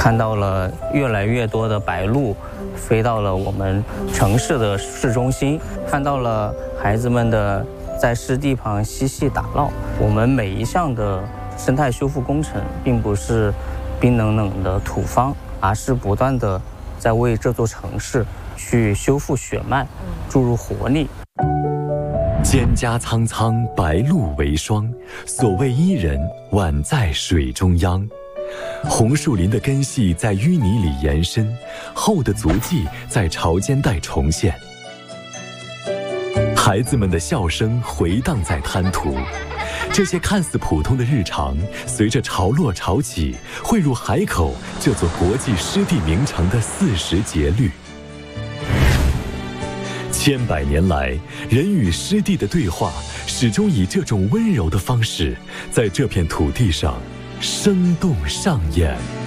看到了越来越多的白鹭飞到了我们城市的市中心，看到了孩子们的在湿地旁嬉戏打闹。我们每一项的生态修复工程并不是冰冷冷的土方，而是不断的在为这座城市去修复血脉，注入活力。 蒹葭苍苍，白露为霜。所谓伊人，宛在水中央。红树林的根系在淤泥里延伸，后的足迹在潮间带重现。孩子们的笑声回荡在滩涂，这些看似普通的日常，随着潮落潮起，汇入海口这座国际湿地名城的40节律。千百年来，人与湿地的对话，始终以这种温柔的方式，在这片土地上生动上演。